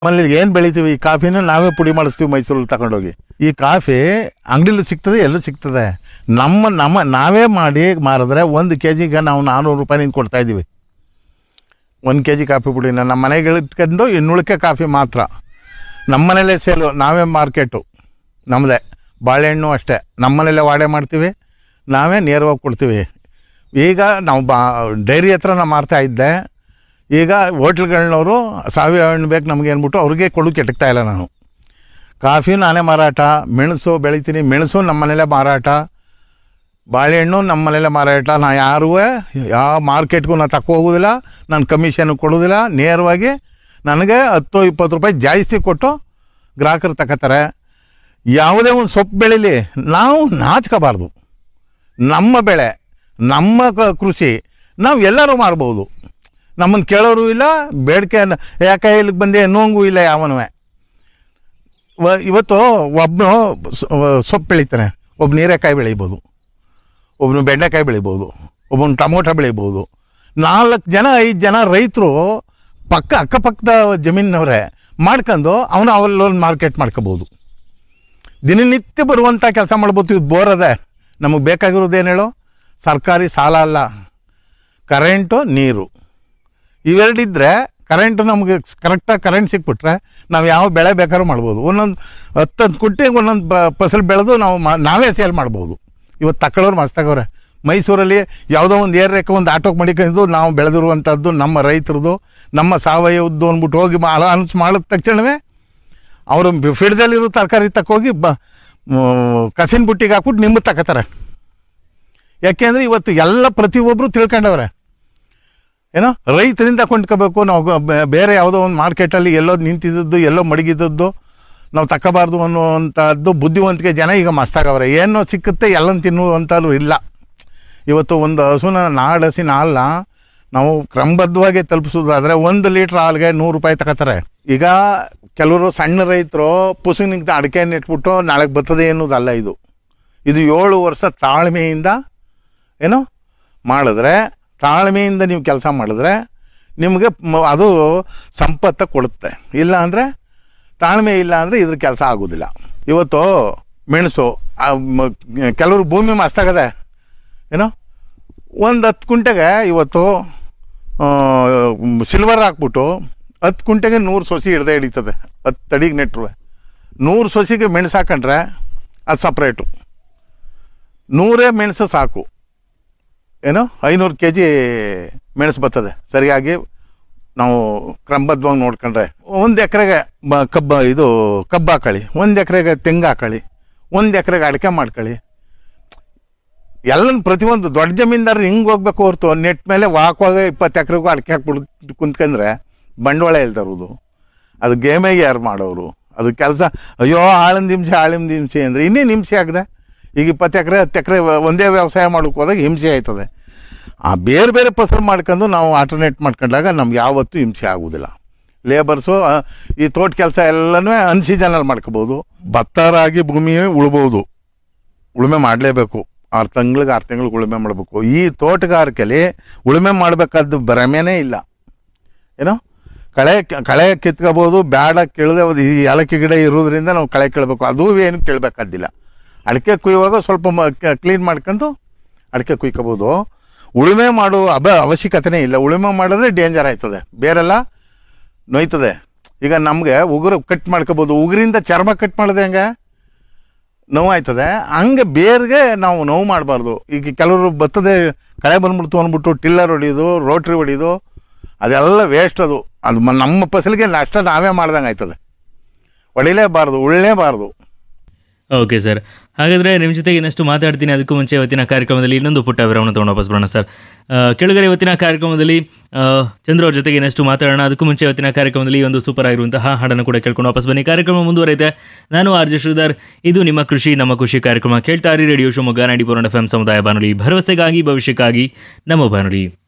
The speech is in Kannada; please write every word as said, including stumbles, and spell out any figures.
ನಮ್ಮಲ್ಲಿ ಏನು ಬೆಳಿತೀವಿ ಈ ಕಾಫಿನ ನಾವೇ ಪುಡಿ ಮಾಡಿಸ್ತೀವಿ ಮೈಸೂರಲ್ಲಿ ತಗೊಂಡೋಗಿ. ಈ ಕಾಫಿ ಅಂಗಡಿಲೂ ಸಿಗ್ತದೆ, ಎಲ್ಲೂ ಸಿಗ್ತದೆ. ನಮ್ಮ ನಮ್ಮ ನಾವೇ ಮಾಡಿ ಮಾರಿದ್ರೆ ಒಂದು ಕೆ ಜಿಗೆ ನಾವು ನಾನ್ನೂರು ರೂಪಾಯಿನಿಂದ ಕೊಡ್ತಾಯಿದ್ದೀವಿ. ಒಂದು ಕೆ ಜಿ ಕಾಫಿ ಪುಡಿನ ನಮ್ಮ ಮನೆಗೆ ಇಟ್ಕೊಂಡು ಇನ್ನುಳಿಕೆ ಕಾಫಿ ಮಾತ್ರ ನಮ್ಮ ಮನೇಲೇ ಸೇಲು, ನಾವೇ ಮಾರ್ಕೆಟು ನಮ್ಮದೇ. ಬಾಳೆಹಣ್ಣು ಅಷ್ಟೇ ನಮ್ಮ ಮನೇಲೇ ವಾಡೆ ಮಾಡ್ತೀವಿ, ನಾವೇ ನೇರವಾಗಿ ಕೊಡ್ತೀವಿ. ಈಗ ನಾವು ಬಾ ಡೈರಿ ಹತ್ರ ನಾನು ಮಾರ್ತಾ ಇದ್ದೆ. ಈಗ ಹೋಟ್ಲ್ಗಳನ್ನವರು ಸಾವಯವ ಹಣ್ಣು ಬೇಕು ನಮಗೆ ಅಂದ್ಬಿಟ್ಟು ಅವ್ರಿಗೆ ಕೊಡೋಕೆ ಕೆಟ್ಟಕ್ತಾ ಇಲ್ಲ. ನಾನು ಕಾಫಿ ನಾನೇ ಮಾರಾಟ, ಮೆಣಸು ಬೆಳಿತೀನಿ, ಮೆಣಸು ನಮ್ಮ ಮನೇಲೇ ಮಾರಾಟ, ಬಾಳೆಹಣ್ಣು ನಮ್ಮ ಮನೇಲೇ ಮಾರಾಟ. ನಾನು ಯಾರೂ ಯಾವ ಮಾರ್ಕೆಟ್ಗೂ ನಾನು ತಕ್ಕೋ ಹೋಗೋದಿಲ್ಲ, ನಾನು ಕಮಿಷನ್ ಕೊಡೋದಿಲ್ಲ. ನೇರವಾಗಿ ನನಗೆ ಹತ್ತು ಇಪ್ಪತ್ತು ರೂಪಾಯಿ ಜಾಸ್ತಿ ಕೊಟ್ಟು ಗ್ರಾಹಕರು ತಗೋತಾರೆ. ಯಾವುದೇ ಒಂದು ಸೊಪ್ಪು ಬೆಳೀಲಿ ನಾವು ನಾಚ್ಕೋಬಾರ್ದು. ನಮ್ಮ ಬೆಳೆ, ನಮ್ಮ ಕೃಷಿ, ನಾವು ಎಲ್ಲರೂ ಮಾಡ್ಬೋದು. ನಮ್ಮನ್ನು ಕೇಳೋರು ಇಲ್ಲ, ಬೇಡಿಕೆ ಯಾಕೆ ಇಲ್ಲಿಗೆ ಬಂದೆ ಅನ್ನೋಂಗೂ ಇಲ್ಲ ಯಾವನೂ. ಇವತ್ತು ಒಬ್ಬನು ಸೊಪ್ಪು ಬೆಳಿತಾನೆ, ಒಬ್ಬ ಹೀರೆಕಾಯಿ ಬೆಳಿಬೋದು, ಒಬ್ಬನು ಬೆಂಡೆಕಾಯಿ ಬೆಳಿಬೋದು, ಒಬ್ಬನು ಟೊಮೊಟೊ ಬೆಳಿಬೋದು. ನಾಲ್ಕು ಜನ ಐದು ಜನ ರೈತರು ಪಕ್ಕ ಅಕ್ಕಪಕ್ಕದ ಜಮೀನವರೇ ಮಾಡ್ಕೊಂಡು ಅವನು ಅವಲ್ಲೊಂದು ಮಾರ್ಕೆಟ್ ಮಾಡ್ಕೋಬೋದು. ದಿನನಿತ್ಯ ಬರುವಂಥ ಕೆಲಸ ಮಾಡ್ಬೋದು. ಇದು ಬೋರ್ ಅದೇ ನಮಗೆ ಬೇಕಾಗಿರೋದೇನು ಹೇಳೋ? ಸರ್ಕಾರಿ ಸಾಲ ಅಲ್ಲ, ಕರೆಂಟು ನೀರು ಇವೆರಡಿದ್ದರೆ, ಕರೆಂಟು ನಮಗೆ ಕರೆಕ್ಟಾಗಿ ಕರೆಂಟ್ ಸಿಕ್ಬಿಟ್ರೆ ನಾವು ಯಾವ ಬೆಳೆ ಬೇಕಾದ್ರೂ ಮಾಡ್ಬೋದು. ಒಂದೊಂದು ಹತ್ತತ್ತು ಕುಟ್ಟಿಗೆ ಒಂದೊಂದು ಬ ಫಸಲು ಬೆಳೆದು ನಾವು ಮಾ ನಾವೇ ಸೇಲ್ ಮಾಡ್ಬೋದು. ಇವತ್ತು ತಗೊಳ್ಳೋರು ಮಸ್ತಾಗವ್ರೆ. ಮೈಸೂರಲ್ಲಿ ಯಾವುದೋ ಒಂದು ಏರ್ಯಕ್ಕೆ ಒಂದು ಆಟೋಕ್ಕೆ ಮಡಿಕೊಂಡು ನಾವು ಬೆಳೆದಿರುವಂಥದ್ದು ನಮ್ಮ ರೈತರದು, ನಮ್ಮ ಸಾವಯವದ್ದು ಅಂದ್ಬಿಟ್ಟು ಹೋಗಿ ಅನೌನ್ಸ್ ಮಾಡಿದ ತಕ್ಷಣವೇ ಅವರು ಫಿಡ್ದಲ್ಲಿರೋ ತರಕಾರಿ ತಕ್ಕೋಗಿ ಬ ಕಸಿನ ಬುಟ್ಟಿಗೆ ಹಾಕ್ಬಿಟ್ಟು ನಿಮ್ಮದು ತಗೋತಾರೆ. ಯಾಕೆಂದರೆ ಇವತ್ತು ಎಲ್ಲ ಪ್ರತಿಯೊಬ್ಬರು ತಿಳ್ಕೊಂಡವ್ರೆ. ಏನೋ ರೈತರಿಂದ ಕೊಂಡ್ಕೋಬೇಕು ನಾವು, ಬೇರೆ ಯಾವುದೋ ಒಂದು ಮಾರ್ಕೆಟಲ್ಲಿ ಎಲ್ಲೋ ನಿಂತಿದ್ದದ್ದು ಎಲ್ಲೋ ಮಡಗಿದ್ದದ್ದು ನಾವು ತಗೋಬಾರ್ದು ಅನ್ನುವಂಥದ್ದು ಬುದ್ಧಿವಂತಿಕೆ ಜನ ಈಗ ಮಸ್ತಾಗವ್ರೆ. ಏನೋ ಸಿಕ್ಕುತ್ತೆ ಎಲ್ಲನೂ ತಿನ್ನುವಂಥದ್ದು ಇಲ್ಲ. ಇವತ್ತು ಒಂದು ಹಸುನ ನಾಡು ಹಸಿನ ಹಾಲನ್ನ ನಾವು ಕ್ರಮಬದ್ಧವಾಗಿ ತಲುಪಿಸೋದಾದರೆ ಒಂದು ಲೀಟ್ರ್ ಹಾಲಿಗೆ ನೂರು ರೂಪಾಯಿ ತಗೋತಾರೆ. ಈಗ ಕೆಲವರು ಸಣ್ಣ ರೈತರು ಪುಸುನಿಗೆ ಅಡಿಕೆ ನೆಟ್ಬಿಟ್ಟು ನಾಳೆಗೆ ಬರ್ತದೆ ಅನ್ನೋದಲ್ಲ. ಇದು ಇದು ಏಳು ವರ್ಷ ತಾಳ್ಮೆಯಿಂದ ಏನೋ ಮಾಡಿದ್ರೆ, ತಾಳ್ಮೆಯಿಂದ ನೀವು ಕೆಲಸ ಮಾಡಿದ್ರೆ ನಿಮಗೆ ಅದು ಸಂಪತ್ತು ಕೊಡುತ್ತೆ. ಇಲ್ಲ ಅಂದರೆ ತಾಳ್ಮೆ ಇಲ್ಲ ಅಂದರೆ ಇದ್ರ ಕೆಲಸ ಆಗೋದಿಲ್ಲ. ಇವತ್ತು ಮೆಣಸು ಕೆಲವರು ಭೂಮಿ ಮಸ್ತಾಗದೆ ಏನೋ ಒಂದು ಹತ್ತು ಕುಂಟೆಗೆ ಇವತ್ತು ಸಿಲ್ವರ್ ಹಾಕ್ಬಿಟ್ಟು ಹತ್ತು ಕುಂಟೆಗೆ ನೂರು ಸೊಸಿ ಹಿಡ್ದೆ ಹಿಡಿತದೆ. ಹತ್ತು ಅಡಿಗೆ ನೆಟ್ಟರು ನೂರು ಸೊಸಿಗೆ ಮೆಣಸು ಹಾಕೊಂಡ್ರೆ ಅದು ಸಪ್ರೇಟು. ನೂರೇ ಮೆಣಸು ಸಾಕು, ಏನೋ ಐನೂರು ಕೆ ಜಿ ಮೆಣಸು ಬರ್ತದೆ. ಸರಿಯಾಗಿ ನಾವು ಕ್ರಮಬದ್ಧವಾಗಿ ನೋಡ್ಕೊಂಡ್ರೆ ಒಂದು ಎಕರೆಗೆ ಬ ಕಬ್ಬ ಇದು ಕಬ್ಬು ಹಾಕೊಳ್ಳಿ, ಒಂದು ಎಕರೆಗೆ ತೆಂಗು ಹಾಕೊಳ್ಳಿ, ಒಂದು ಎಕರೆಗೆ ಅಡಿಕೆ ಮಾಡ್ಕೊಳ್ಳಿ. ಎಲ್ಲನ ಪ್ರತಿಯೊಂದು ದೊಡ್ಡ ಜಮೀನ್ದಾರರು ಹಿಂಗೆ ಹೋಗ್ಬೇಕು ಹೊರ್ತು ನೆಟ್ ಮೇಲೆ ವಾಕುವಾಗ ಇಪ್ಪತ್ತು ಎಕರೆಗೂ ಅಡಿಕೆ ಹಾಕ್ಬಿಟ್ಟು ಕುಂತ್ಕೊಂಡ್ರೆ ಬಂಡವಾಳ ಇಲ್ದಿರೋದು. ಅದು ಗೇಮೇಗೆ ಯಾರು ಮಾಡೋರು? ಅದು ಕೆಲಸ ಅಯ್ಯೋ ಆಳಿಂದ ಹಿಂಸೆ ಆಳಿಂದ ಹಿಂಸೆ ಅಂದರೆ ಇನ್ನೇನು ಹಿಂಸೆ ಆಗದೆ. ಈಗ ಇಪ್ಪತ್ತು ಎಕರೆ ಹತ್ತು ಎಕರೆ ಒಂದೇ ವ್ಯವಸಾಯ ಮಾಡೋಕ್ಕೆ ಹೋದಾಗ ಹಿಂಸೆ ಆಯ್ತದೆ. ಆ ಬೇರೆ ಬೇರೆ ಫಸಲು ಮಾಡ್ಕೊಂಡು ನಾವು ಆಲ್ಟರ್ನೇಟ್ ಮಾಡ್ಕೊಂಡಾಗ ನಮ್ಗೆ ಯಾವತ್ತೂ ಹಿಂಸೆ ಆಗೋದಿಲ್ಲ. ಲೇಬರ್ಸು ಈ ತೋಟ ಕೆಲಸ ಎಲ್ಲನೂ ಅನ್ಸೀಸನಲ್ಲಿ ಮಾಡ್ಕೋಬೋದು. ಭತ್ತ ರಾಗಿ ಭೂಮಿ ಉಳ್ಬೋದು, ಉಳುಮೆ ಮಾಡಲೇಬೇಕು. ಆರು ತಿಂಗ್ಳಿಗೆ ಆರು ತಿಂಗ್ಳಿಗೆ ಉಳುಮೆ ಮಾಡಬೇಕು. ಈ ತೋಟಗಾರಿಕೆಯಲ್ಲಿ ಉಳುಮೆ ಮಾಡಬೇಕಾದ್ದು ಭ್ರಮೆನೇ ಇಲ್ಲ. ಏನೋ ಕಳೆ ಕಳೆ ಕಿತ್ಕೋಬೋದು, ಬ್ಯಾಡ ಕೀಳದೆ ಈ ಏಲಕ್ಕಿ ಗಿಡ ಇರೋದ್ರಿಂದ ನಾವು ಕಳೆ ಕೀಳಬೇಕು, ಅದೂ ಏನು ಕೇಳಬೇಕಾದ್ದಿಲ್ಲ. ಅಡಿಕೆ ಕುಯ್ಯುವಾಗ ಸ್ವಲ್ಪ ಮ ಕ್ಲೀನ್ ಮಾಡ್ಕೊಂಡು ಅಡಿಕೆ ಕುಯ್ಕೋಬೋದು. ಉಳುಮೆ ಮಾಡುವ ಅಬ ಅವಶ್ಯಕತೆನೇ ಇಲ್ಲ. ಉಳುಮೆ ಮಾಡಿದ್ರೆ ಡೇಂಜರ್ ಆಯ್ತದೆ, ಬೇರೆಲ್ಲ ನೋಯ್ತದೆ. ಈಗ ನಮಗೆ ಉಗುರು ಕಟ್ ಮಾಡ್ಕೋಬೋದು, ಉಗುರಿಂದ ಚರ್ಮ ಕಟ್ ಮಾಡಿದ್ರೆ ಹೆಂಗೆ ನೋವಾಯ್ತದೆ, ಹಂಗೆ ಬೇರ್ಗೆ ನಾವು ನೋವು ಮಾಡಬಾರ್ದು. ಈಗ ಕೆಲವರು ಬರ್ತದೆ ಕಳೆ ಬಂದ್ಬಿಡ್ತು ಅಂದ್ಬಿಟ್ಟು ಟಿಲ್ಲರ್ ಹೊಡಿಯೋದು, ರೋಟ್ರಿ ಹೊಡಿಯೋದು, ಅದೆಲ್ಲ ವೇಸ್ಟ್. ಅದು ಅದು ನಮ್ಮ ಫಸಲಿಗೆ ನಷ್ಟ ನಾವೇ ಮಾಡ್ದಂಗೆ ಆಯ್ತದೆ. ಹೊಡಿಲೇಬಾರ್ದು, ಉಳ್ಳೇಬಾರ್ದು. ಓಕೆ ಸರ್, ಹಾಗಾದರೆ ನಿಮ್ಮ ಜೊತೆಗೆ ಇನ್ನಷ್ಟು ಮಾತಾಡ್ತೀನಿ. ಅದಕ್ಕೂ ಮುಂಚೆ ಇವತ್ತಿನ ಕಾರ್ಯಕ್ರಮದಲ್ಲಿ ಇನ್ನೊಂದು ಪುಟ್ಟ ವಿರಾಮನ ತೊಗೊಂಡು ವಾಪಸ್ ಬರೋಣ ಸರ್. ಕೆಳಗಡೆ ಇವತ್ತಿನ ಕಾರ್ಯಕ್ರಮದಲ್ಲಿ ಚಂದ್ರ ಅವ್ರ ಜೊತೆಗೆ ಇನ್ನಷ್ಟು ಮಾತಾಡೋಣ. ಅದಕ್ಕೂ ಮುಂಚೆ ಇವತ್ತಿನ ಕಾರ್ಯಕ್ರಮದಲ್ಲಿ ಒಂದು ಸೂಪರ್ ಆಗಿರುವಂತಹ ಹಾಡನ್ನು ಕೂಡ ಕೇಳ್ಕೊಂಡು ವಾಪಸ್ ಬನ್ನಿ. ಕಾರ್ಯಕ್ರಮ ಮುಂದುವರೆಯುತ್ತೆ. ನಾನು ಆರ್ ಜೆ ಶ್ರೀಧರ್, ಇದು ನಿಮ್ಮ ಕೃಷಿ ನಮ್ಮ ಖುಷಿ ಕಾರ್ಯಕ್ರಮ. ಕೇಳ್ತಾರಿ radio Shivamogga ninety four F M ಸಮುದಾಯ ಬಾನುಲಿ, ಭರವಸೆಗಾಗಿ ಭವಿಷ್ಯಕ್ಕಾಗಿ ನಮ್ಮ ಬಾನುಲಿ.